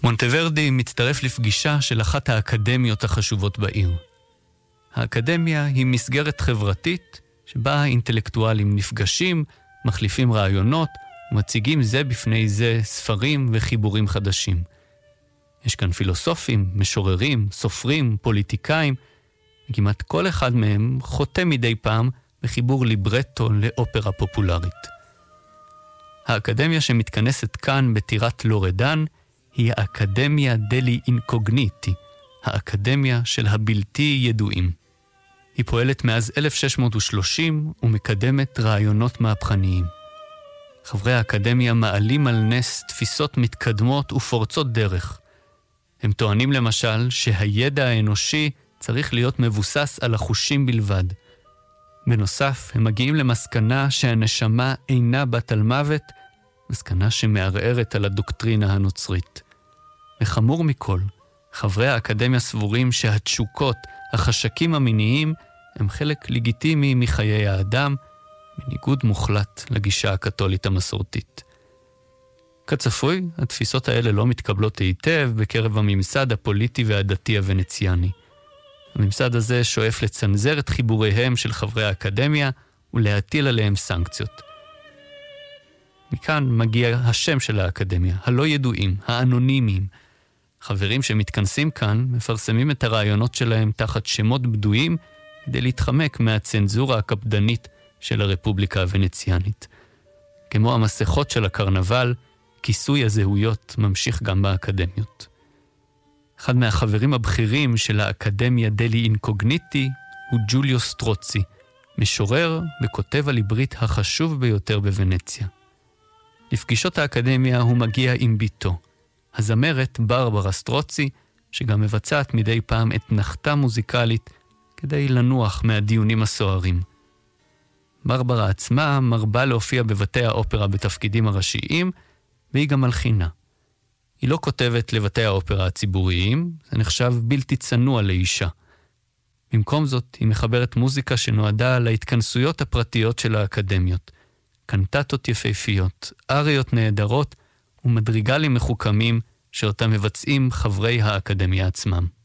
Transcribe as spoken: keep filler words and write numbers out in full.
מונטוורדי מצטרף לפגישה של אחת האקדמיות החשובות בעיר. האקדמיה היא מסגרת חברתית שבה האינטלקטואלים נפגשים, מחליפים רעיונות ומציגים זה בפני זה ספרים וחיבורים חדשים. יש כאן פילוסופים, משוררים, סופרים, פוליטיקאים, וכמעט כל אחד מהם חוטא מדי פעם בחיבור ליברטו לאופרה פופולרית. האקדמיה שמתכנסת כאן בטירת לורדן היא האקדמיה דלי אינקוגניטי, האקדמיה של הבלתי ידועים. היא פועלת מאז אלף שש מאות ושלושים ומקדמת רעיונות מהפכניים. חברי האקדמיה מעלים על נס תפיסות מתקדמות ופורצות דרך. הם טוענים למשל שהידע האנושי צריך להיות מבוסס על החושים בלבד. בנוסף, הם מגיעים למסקנה שהנשמה אינה בת על מוות, מסקנה שמערערת על הדוקטרינה הנוצרית. וחמור מכל, חברי האקדמיה סבורים שהתשוקות, החשקים המיניים, הם חלק לגיטימי מחיי האדם, בניגוד מוחלט לגישה הקתולית המסורתית. כצפוי, התפיסות האלה לא מתקבלות היטב בקרב הממסד הפוליטי והדתי הוונציאני. הממסד הזה שואף לצנזר את חיבוריהם של חברי האקדמיה ולהטיל עליהם סנקציות. מכאן מגיע השם של האקדמיה, הלא ידועים, האנונימיים. חברים שמתכנסים כאן מפרסמים את הרעיונות שלהם תחת שמות בדויים כדי להתחמק מהצנזורה הקפדנית של הרפובליקה הוונציאנית. כמו המסכות של הקרנבל, כיסוי הזהויות ממשיך גם באקדמיות. אחד מהחברים הבכירים של האקדמיה דלי אינקוגניטי הוא ג'וליו סטרוצי, משורר וכותב הליברית החשוב ביותר בוונציה. לפגישות האקדמיה הוא מגיע עם ביתו, הזמרת ברברה סטרוצי, שגם מבצעת מדי פעם את נחתה מוזיקלית כדי לנוח מהדיונים הסוערים. ברברה עצמה מרבה להופיע בבתי האופרה בתפקידים הראשיים, והיא גם מלחינה. היא לא כותבת לבתי האופרה הציבוריים, זה נחשב בלתי צנוע לאישה. במקום זאת, היא מחברת מוזיקה שנועדה להתכנסויות הפרטיות של האקדמיות. קנטטות יפהפיות, אריות נהדרות ומדריגלים מחוכמים שאותם מבצעים חברי האקדמיה עצמם.